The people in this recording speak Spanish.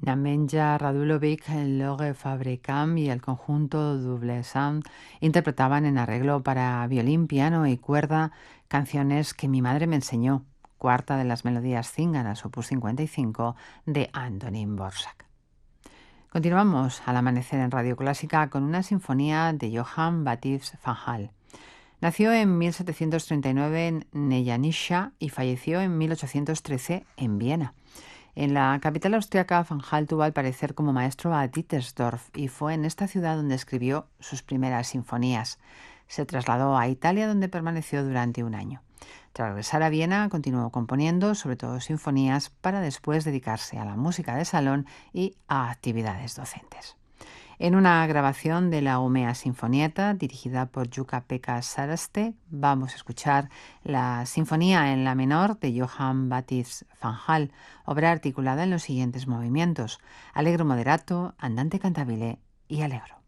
Nemenja Radulovic, Loge Fabricam y el conjunto Double Sound interpretaban en arreglo para violín, piano y cuerda canciones que mi madre me enseñó, cuarta de las melodías cíngaras, opus 55, de Antonín Dvořák. Continuamos al amanecer en Radio Clásica con una sinfonía de Johann Baptist van Hall. Nació en 1739 en Nejanica y falleció en 1813 en Viena. En la capital austriaca, Van Hall tuvo al parecer como maestro a Dittersdorf y fue en esta ciudad donde escribió sus primeras sinfonías. Se trasladó a Italia, donde permaneció durante un año. Tras regresar a Viena, continuó componiendo, sobre todo sinfonías, para después dedicarse a la música de salón y a actividades docentes. En una grabación de la Umea Sinfonieta, dirigida por Jukka-Pekka Saraste, vamos a escuchar la Sinfonía en la menor de Johann Baptist van Hall, obra articulada en los siguientes movimientos: Allegro moderato, Andante cantabile y Allegro.